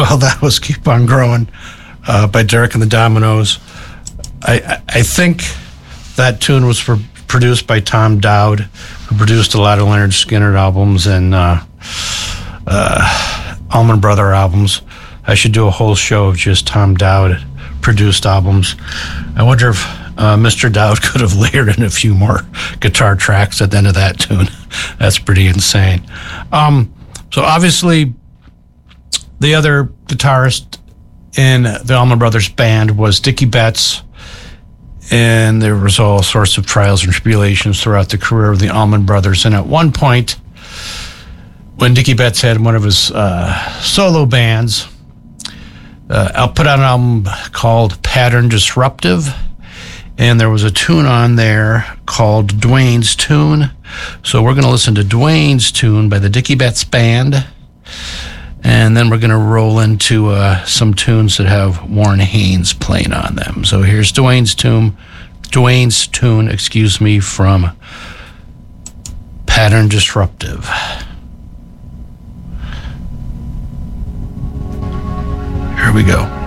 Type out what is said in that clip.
Well, that was Keep On Growing by Derek and the Dominoes. I think that tune was produced by Tom Dowd, who produced a lot of Lynyrd Skynyrd albums and Allman Brother albums. I should do a whole show of just Tom Dowd produced albums. I wonder if Mr. Dowd could have layered in a few more guitar tracks at the end of that tune. That's pretty insane. So obviously, the other guitarist in the Allman Brothers band was Dickie Betts, and there was all sorts of trials and tribulations throughout the career of the Allman Brothers. And at one point, when Dickie Betts had one of his solo bands, I'll put out an album called Pattern Disruptive, and there was a tune on there called Dwayne's Tune. So we're going to listen to Dwayne's Tune by the Dickie Betts Band, and then we're going to roll into some tunes that have Warren Haynes playing on them. So here's Dwayne's Tune, from Pattern Disruptive. Here we go.